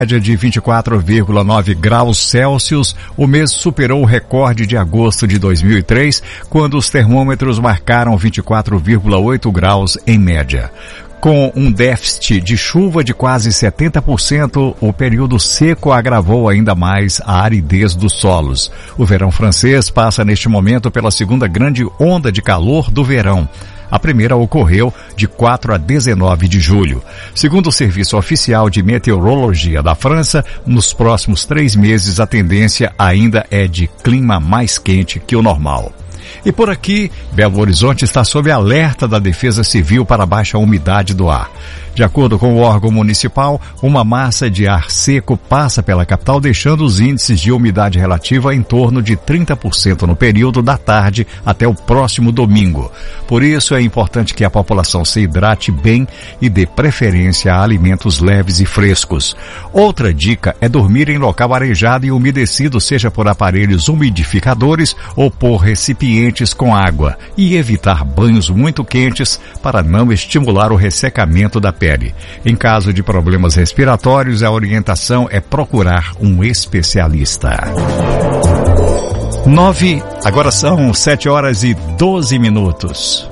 Média de 24,9 graus Celsius, o mês superou o recorde de agosto de 2003, quando os termômetros marcaram 24,8 graus em média. Com um déficit de chuva de quase 70%, o período seco agravou ainda mais a aridez dos solos. O verão francês passa neste momento pela segunda grande onda de calor do verão. A primeira ocorreu de 4 a 19 de julho. Segundo o Serviço Oficial de Meteorologia da França, nos próximos 3 meses a tendência ainda é de clima mais quente que o normal. E por aqui, Belo Horizonte está sob alerta da Defesa Civil para a baixa umidade do ar. De acordo com o órgão municipal, uma massa de ar seco passa pela capital, deixando os índices de umidade relativa em torno de 30% no período da tarde até o próximo domingo. Por isso, é importante que a população se hidrate bem e dê preferência a alimentos leves e frescos. Outra dica é dormir em local arejado e umedecido, seja por aparelhos umidificadores ou por recipientes com água, e evitar banhos muito quentes para não estimular o ressecamento da pele. Em caso de problemas respiratórios, a orientação é procurar um especialista. Agora são 7 horas e 12 minutos.